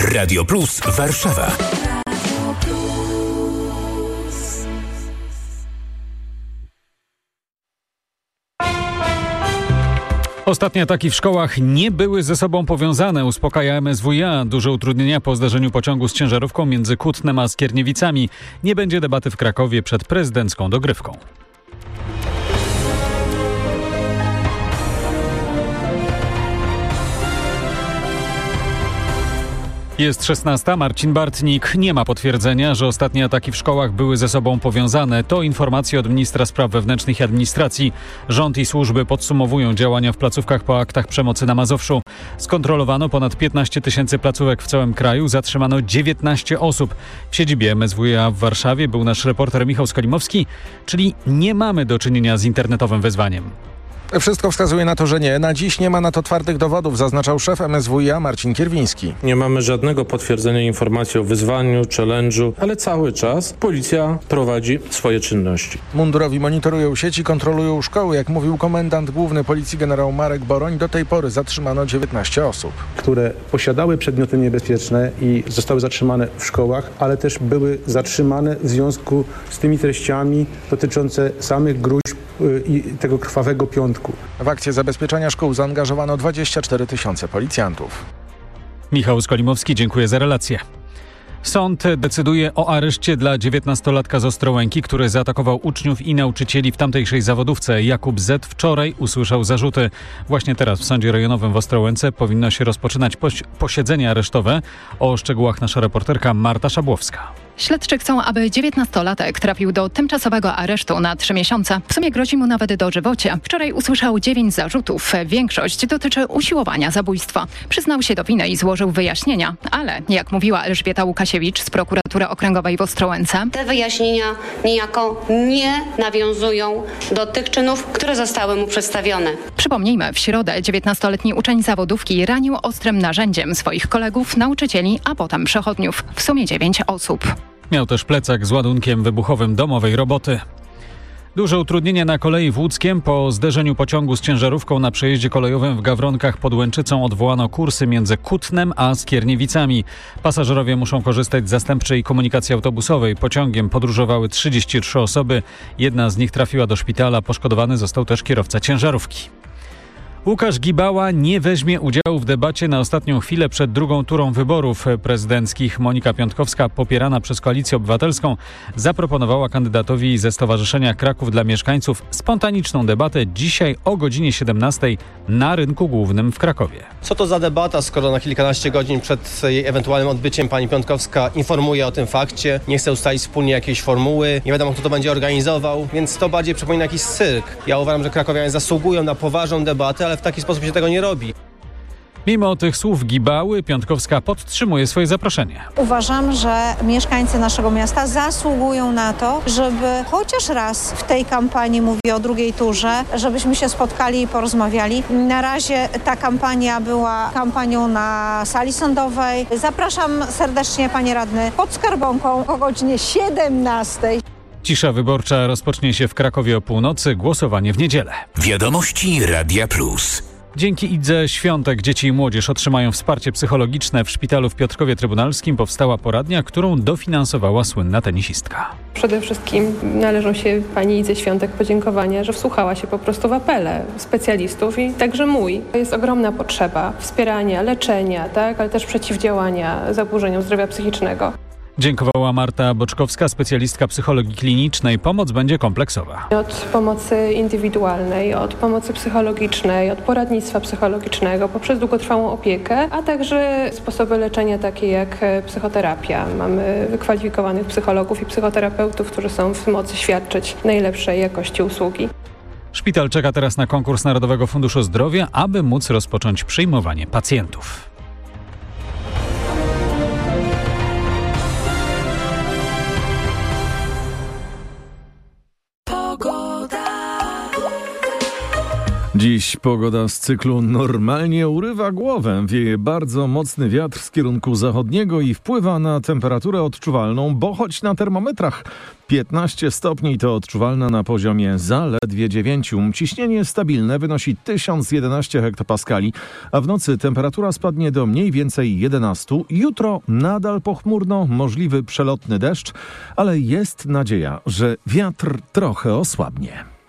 Radio Plus Warszawa. Ostatnie ataki w szkołach nie były ze sobą powiązane, uspokaja MSWiA. Duże utrudnienia po zdarzeniu pociągu z ciężarówką między Kutnem a Skierniewicami. Nie będzie debaty w Krakowie przed prezydencką dogrywką. Jest 16. Marcin Bartnik. Nie ma potwierdzenia, że ostatnie ataki w szkołach były ze sobą powiązane. To informacje od ministra spraw wewnętrznych i administracji. Rząd i służby podsumowują działania w placówkach po aktach przemocy na Mazowszu. Skontrolowano ponad 15 000 placówek w całym kraju. Zatrzymano 19 osób. W siedzibie MSWiA w Warszawie był nasz reporter Michał Skolimowski, czyli nie mamy do czynienia z internetowym wezwaniem. Wszystko wskazuje na to, że nie. Na dziś nie ma na to twardych dowodów, zaznaczał szef MSWiA Marcin Kierwiński. Nie mamy żadnego potwierdzenia informacji o wyzwaniu, challenge'u, ale cały czas policja prowadzi swoje czynności. Mundurowi monitorują sieci, kontrolują szkoły. Jak mówił komendant główny policji generał Marek Boroń, do tej pory zatrzymano 19 osób. Które posiadały przedmioty niebezpieczne i zostały zatrzymane w szkołach, ale też były zatrzymane w związku z tymi treściami dotyczące samych gruźb i tego krwawego piątku. W akcję zabezpieczania szkół zaangażowano 24 000 policjantów. Michał Skolimowski, dziękuję za relację. Sąd decyduje o areszcie dla 19-latka z Ostrołęki, który zaatakował uczniów i nauczycieli w tamtejszej zawodówce. Jakub Z. wczoraj usłyszał zarzuty. Właśnie teraz w Sądzie Rejonowym w Ostrołęce powinno się rozpoczynać posiedzenie aresztowe. O szczegółach nasza reporterka Marta Szabłowska. Śledczy chcą, aby 19-latek trafił do tymczasowego aresztu na 3 miesiące. W sumie grozi mu nawet dożywocie. Wczoraj usłyszał 9 zarzutów. Większość dotyczy usiłowania zabójstwa. Przyznał się do winy i złożył wyjaśnienia. Ale, jak mówiła Elżbieta Łukasiewicz z prokuratury okręgowej w Ostrołęce, te wyjaśnienia niejako nie nawiązują do tych czynów, które zostały mu przedstawione. Przypomnijmy, w środę 19-letni uczeń zawodówki ranił ostrym narzędziem swoich kolegów, nauczycieli, a potem przechodniów. W sumie 9 osób. Miał też plecak z ładunkiem wybuchowym domowej roboty. Duże utrudnienia na kolei w Łódzkiem. Po zderzeniu pociągu z ciężarówką na przejeździe kolejowym w Gawronkach pod Łęczycą odwołano kursy między Kutnem a Skierniewicami. Pasażerowie muszą korzystać z zastępczej komunikacji autobusowej. Pociągiem podróżowały 33 osoby. Jedna z nich trafiła do szpitala. Poszkodowany został też kierowca ciężarówki. Łukasz Gibała nie weźmie udziału w debacie na ostatnią chwilę przed drugą turą wyborów prezydenckich. Monika Piątkowska, popierana przez Koalicję Obywatelską, zaproponowała kandydatowi ze Stowarzyszenia Kraków dla Mieszkańców spontaniczną debatę dzisiaj o godzinie 17 na Rynku Głównym w Krakowie. Co to za debata, skoro na kilkanaście godzin przed jej ewentualnym odbyciem pani Piątkowska informuje o tym fakcie, nie chce ustalić wspólnie jakiejś formuły, nie wiadomo kto to będzie organizował, więc to bardziej przypomina jakiś cyrk. Ja uważam, że krakowianie zasługują na poważną debatę, ale w taki sposób się tego nie robi. Mimo tych słów Gibały, Piątkowska podtrzymuje swoje zaproszenie. Uważam, że mieszkańcy naszego miasta zasługują na to, żeby chociaż raz w tej kampanii, mówię o drugiej turze, żebyśmy się spotkali i porozmawiali. Na razie ta kampania była kampanią na sali sądowej. Zapraszam serdecznie, panie radny, pod Skarbonką o godzinie 17. Cisza wyborcza rozpocznie się w Krakowie o północy, głosowanie w niedzielę. Wiadomości Radia Plus. Dzięki Idze Świątek dzieci i młodzież otrzymają wsparcie psychologiczne. W szpitalu w Piotrkowie Trybunalskim powstała poradnia, którą dofinansowała słynna tenisistka. Przede wszystkim należą się pani Idze Świątek podziękowania, że wsłuchała się po prostu w apele specjalistów i także mój. Jest ogromna potrzeba wspierania, leczenia, tak, ale też przeciwdziałania zaburzeniom zdrowia psychicznego. Dziękowała Marta Boczkowska, specjalistka psychologii klinicznej. Pomoc będzie kompleksowa. Od pomocy indywidualnej, od pomocy psychologicznej, od poradnictwa psychologicznego, poprzez długotrwałą opiekę, a także sposoby leczenia takie jak psychoterapia. Mamy wykwalifikowanych psychologów i psychoterapeutów, którzy są w mocy świadczyć najlepszej jakości usługi. Szpital czeka teraz na konkurs Narodowego Funduszu Zdrowia, aby móc rozpocząć przyjmowanie pacjentów. Dziś pogoda z cyklu normalnie urywa głowę. Wieje bardzo mocny wiatr z kierunku zachodniego i wpływa na temperaturę odczuwalną, bo choć na termometrach 15 stopni to odczuwalna na poziomie zaledwie 9. Ciśnienie stabilne wynosi 1011 hektopaskali, a w nocy temperatura spadnie do mniej więcej 11. Jutro nadal pochmurno, możliwy przelotny deszcz, ale jest nadzieja, że wiatr trochę osłabnie.